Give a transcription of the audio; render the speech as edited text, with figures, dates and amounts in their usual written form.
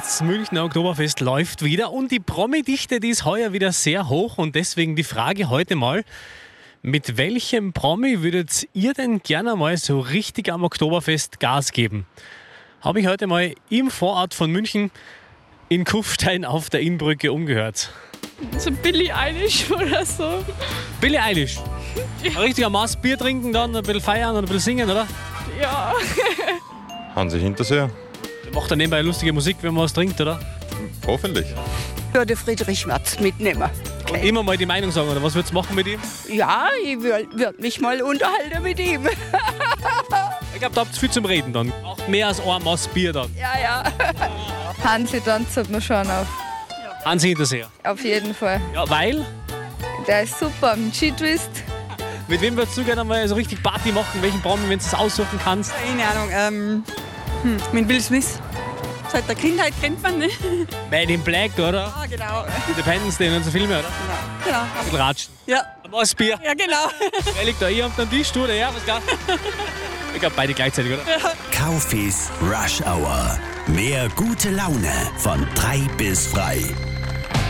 Das Münchner Oktoberfest läuft wieder und die Promi-Dichte, die ist heuer wieder sehr hoch und deswegen die Frage heute mal, mit welchem Promi würdet ihr denn gerne mal so richtig am Oktoberfest Gas geben? Habe ich heute mal im Vorort von München in Kufstein auf der Innbrücke umgehört. So Billie Eilish oder so. Billie Eilish. Ein richtiger Maß Bier trinken, dann ein bisschen feiern und ein bisschen singen, oder? Ja. Hansi Hinterseher. Der macht dann nebenbei lustige Musik, wenn man was trinkt, oder? Hoffentlich. Ich würde Friedrich Merz mitnehmen. Und immer mal die Meinung sagen, oder was würdest du machen mit ihm? Ja, ich würde mich mal unterhalten mit ihm. Ich glaube, da habt ihr viel zum Reden dann. Auch mehr als ein Maß Bier dann. Ja. Hansi tanzt man schon auf. Hansi Hinterseher. Auf jeden Fall. Ja, weil? Der ist super. Mit G-Twist. Mit wem würdest du gerne mal so richtig Party machen? Welchen Promi, wenn du es aussuchen kannst? Keine Ahnung, mit Will Smith. Seit der Kindheit kennt man, ne? Man in Black, oder? Ah, genau. Independence Day und so Filme, oder? Genau. Ein bisschen ratschen. Ja, Ein Maß Bier. ja genau. Wer liegt da hier am Tisch, du oder ja? Was gar? Ich glaube beide gleichzeitig, oder? Kaufis Rush Hour. Mehr gute Laune von 3 bis 3.